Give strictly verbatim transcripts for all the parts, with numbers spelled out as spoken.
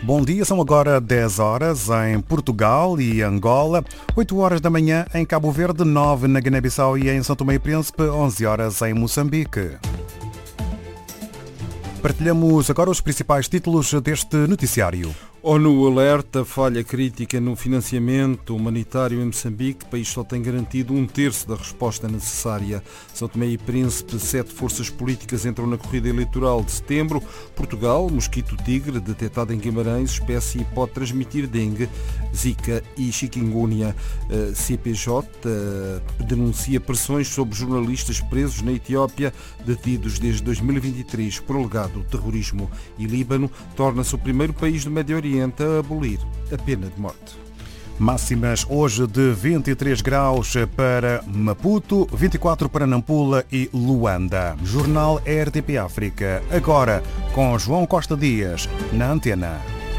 Bom dia, são agora dez horas em Portugal e Angola, oito horas da manhã em Cabo Verde, nove na Guiné-Bissau e em São Tomé e Príncipe, onze horas em Moçambique. Partilhamos agora os principais títulos deste noticiário. ONU alerta falha crítica no financiamento humanitário em Moçambique. O país só tem garantido um terço da resposta necessária. São Tomé e Príncipe, sete forças políticas entram na corrida eleitoral de setembro. Portugal, mosquito tigre, detectado em Guimarães, espécie pode transmitir dengue, zika e chikungunya. C P J denuncia pressões sobre jornalistas presos na Etiópia, detidos desde dois mil e vinte e três por alegado terrorismo. E Líbano torna-se o primeiro país do Médio Oriente a abolir a pena de morte. Máximas hoje de vinte e três graus para Maputo, vinte e quatro para Nampula e Luanda. Jornal R T P África, agora com João Costa Dias, na Antena.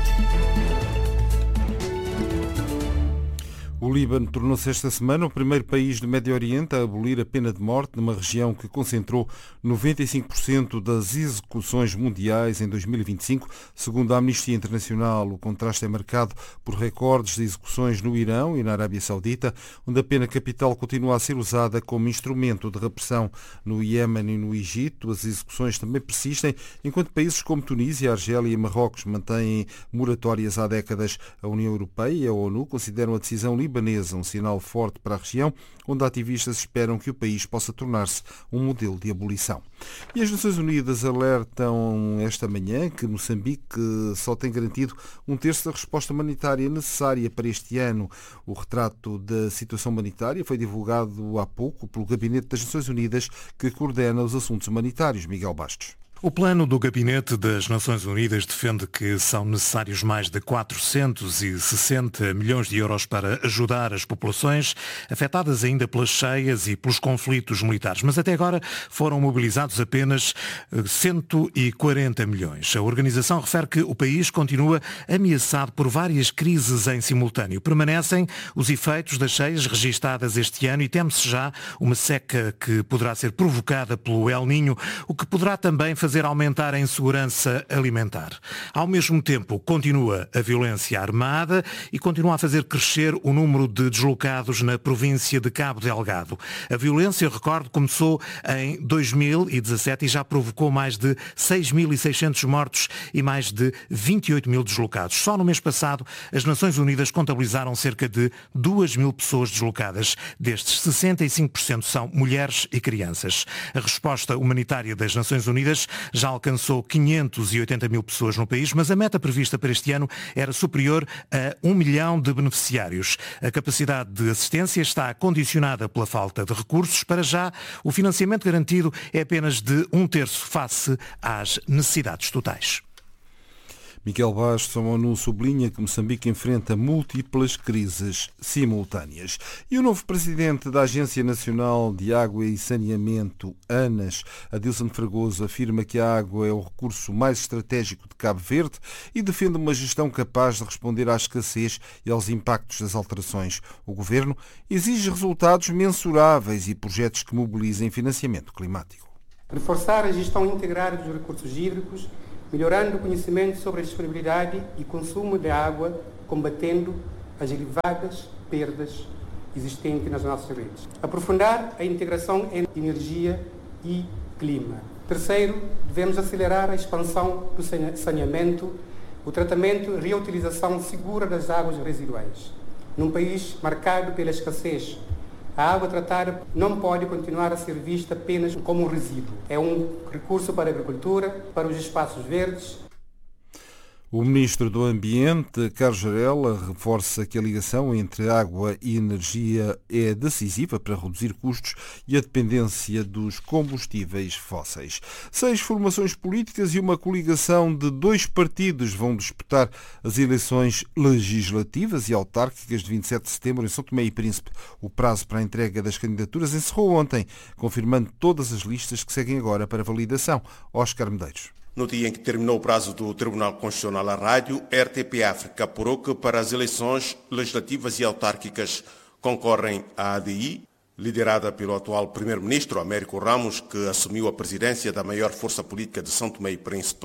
O Líbano tornou-se esta semana o primeiro país do Médio Oriente a abolir a pena de morte numa região que concentrou noventa e cinco por cento das execuções mundiais em dois mil e vinte e cinco, segundo a Amnistia Internacional. O contraste é marcado por recordes de execuções no Irão e na Arábia Saudita, onde a pena capital continua a ser usada como instrumento de repressão. No Iémen e no Egito, as execuções também persistem, enquanto países como Tunísia, Argélia e Marrocos mantêm moratórias há décadas. A União Europeia e a ONU consideram a decisão libanesa um sinal forte para a região, onde ativistas esperam que o país possa tornar-se um modelo de abolição. E as Nações Unidas alertam esta manhã que Moçambique só tem garantido um terço da resposta humanitária necessária para este ano. O retrato da situação humanitária foi divulgado há pouco pelo Gabinete das Nações Unidas, que coordena os assuntos humanitários. Miguel Bastos. O plano do Gabinete das Nações Unidas defende que são necessários mais de quatrocentos e sessenta milhões de euros para ajudar as populações afetadas ainda pelas cheias e pelos conflitos militares. Mas até agora foram mobilizados apenas cento e quarenta milhões. A organização refere que o país continua ameaçado por várias crises em simultâneo. Permanecem os efeitos das cheias registadas este ano e teme-se já uma seca que poderá ser provocada pelo El Niño, o que poderá também fazer fazer aumentar a insegurança alimentar. Ao mesmo tempo, continua a violência armada e continua a fazer crescer o número de deslocados na província de Cabo Delgado. A violência, recordo, começou em dois mil e dezassete e já provocou mais de seis mil e seiscentos mortos e mais de vinte e oito mil deslocados. Só no mês passado, as Nações Unidas contabilizaram cerca de duas mil pessoas deslocadas. Destes, sessenta e cinco por cento são mulheres e crianças. A resposta humanitária das Nações Unidas já alcançou quinhentos e oitenta mil pessoas no país, mas a meta prevista para este ano era superior a um milhão de beneficiários. A capacidade de assistência está condicionada pela falta de recursos. Para já, o financiamento garantido é apenas de um terço face às necessidades totais. Miguel Bastos, a ONU sublinha que Moçambique enfrenta múltiplas crises simultâneas. E o novo presidente da Agência Nacional de Água e Saneamento, ANAS, Adilson Fragoso, afirma que a água é o recurso mais estratégico de Cabo Verde e defende uma gestão capaz de responder à escassez e aos impactos das alterações. O governo exige resultados mensuráveis e projetos que mobilizem financiamento climático. Reforçar a gestão integrada dos recursos hídricos, melhorando o conhecimento sobre a disponibilidade e consumo de água, combatendo as elevadas perdas existentes nas nossas redes. Aprofundar a integração entre energia e clima. Terceiro, devemos acelerar a expansão do saneamento, o tratamento e reutilização segura das águas residuais. Num país marcado pela escassez, a água tratada não pode continuar a ser vista apenas como um resíduo. É um recurso para a agricultura, para os espaços verdes. O Ministro do Ambiente, Carlos Jarela, reforça que a ligação entre água e energia é decisiva para reduzir custos e a dependência dos combustíveis fósseis. Seis formações políticas e uma coligação de dois partidos vão disputar as eleições legislativas e autárquicas de vinte e sete de setembro em São Tomé e Príncipe. O prazo para a entrega das candidaturas encerrou ontem, confirmando todas as listas que seguem agora para validação. Óscar Medeiros. No dia em que terminou o prazo do Tribunal Constitucional à rádio, a R T P África apurou que para as eleições legislativas e autárquicas concorrem a A D I, liderada pelo atual Primeiro-Ministro Américo Ramos, que assumiu a presidência da maior força política de São Tomé e Príncipe,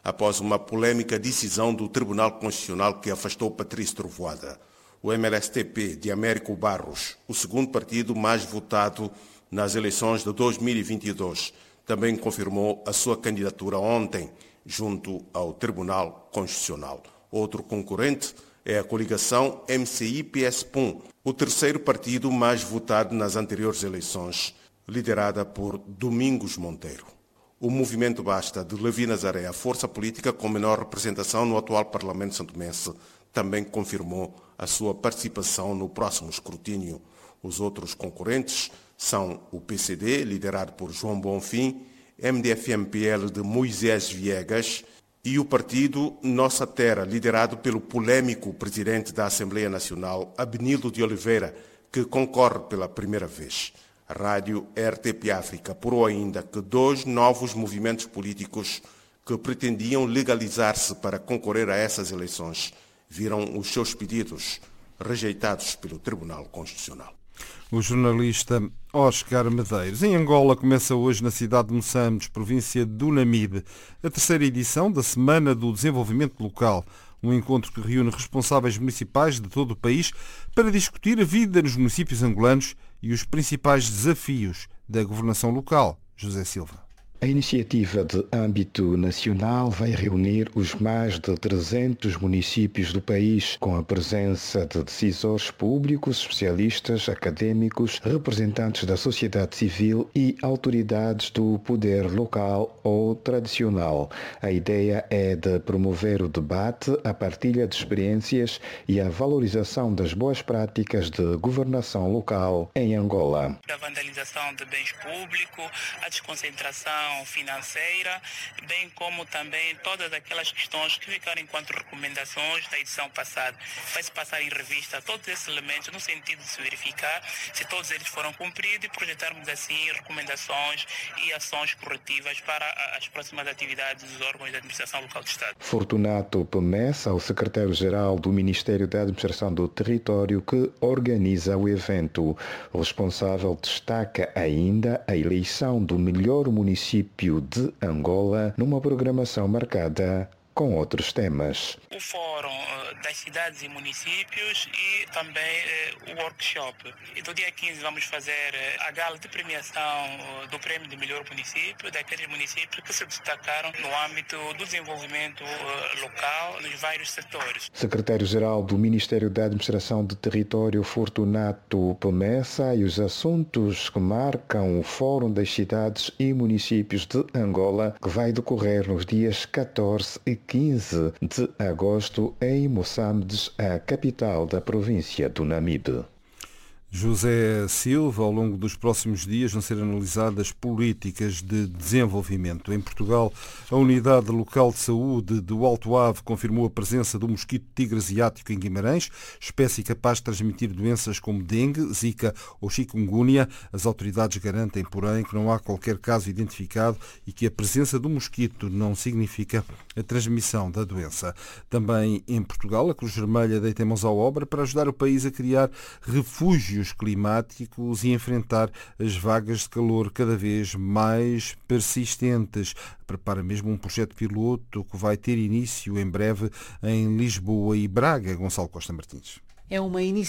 após uma polêmica decisão do Tribunal Constitucional que afastou Patrício Trovoada. O M L S T P de Américo Barros, o segundo partido mais votado nas eleições de dois mil e vinte e dois, também confirmou a sua candidatura ontem junto ao Tribunal Constitucional. Outro concorrente é a coligação M C I P S P U M, o terceiro partido mais votado nas anteriores eleições, liderada por Domingos Monteiro. O Movimento Basta de Levi Nazaré, a força política com menor representação no atual Parlamento santomense, também confirmou a sua participação no próximo escrutínio. Os outros concorrentes são o P C D, liderado por João Bonfim, M D F M P L de Moisés Viegas e o partido Nossa Terra, liderado pelo polêmico presidente da Assembleia Nacional, Abenildo de Oliveira, que concorre pela primeira vez. A rádio R T P África apurou ainda que dois novos movimentos políticos que pretendiam legalizar-se para concorrer a essas eleições viram os seus pedidos rejeitados pelo Tribunal Constitucional. O jornalista Oscar Medeiros. Em Angola começa hoje na cidade de Moçambique, província do Namibe, a terceira edição da Semana do Desenvolvimento Local, um encontro que reúne responsáveis municipais de todo o país para discutir a vida nos municípios angolanos e os principais desafios da governação local. José Silva. A iniciativa de âmbito nacional vai reunir os mais de trezentos municípios do país, com a presença de decisores públicos, especialistas, académicos, representantes da sociedade civil e autoridades do poder local ou tradicional. A ideia é de promover o debate, a partilha de experiências e a valorização das boas práticas de governação local em Angola. A vandalização de bens públicos, a desconcentração financeira, bem como também todas aquelas questões que ficaram enquanto recomendações da edição passada. Vai-se passar em revista todos esses elementos no sentido de se verificar se todos eles foram cumpridos e projetarmos assim recomendações e ações corretivas para as próximas atividades dos órgãos da administração local do Estado. Fortunato Pemessa, o secretário-geral do Ministério da Administração do Território que organiza o evento. O responsável destaca ainda a eleição do melhor município de Angola numa programação marcada com outros temas. O Fórum uh, das Cidades e Municípios e também uh, o workshop. E do dia quinze vamos fazer uh, a gala de premiação uh, do Prêmio de Melhor Município, daqueles municípios que se destacaram no âmbito do desenvolvimento uh, local nos vários setores. Secretário-geral do Ministério da Administração de Território, Fortunato Pemessa, e os assuntos que marcam o Fórum das Cidades e Municípios de Angola, que vai decorrer nos dias catorze e quinze de agosto em Moçambique, a capital da província do Namibe. José Silva, ao longo dos próximos dias vão ser analisadas políticas de desenvolvimento. Em Portugal, a Unidade Local de Saúde do Alto Ave confirmou a presença do mosquito tigre asiático em Guimarães, espécie capaz de transmitir doenças como dengue, zika ou chikungunya. As autoridades garantem, porém, que não há qualquer caso identificado e que a presença do mosquito não significa a transmissão da doença. Também em Portugal, a Cruz Vermelha deita mãos à obra para ajudar o país a criar refúgios climáticos e enfrentar as vagas de calor cada vez mais persistentes. Prepara mesmo um projeto piloto que vai ter início em breve em Lisboa e Braga. Gonçalo Costa Martins. É uma iniciativa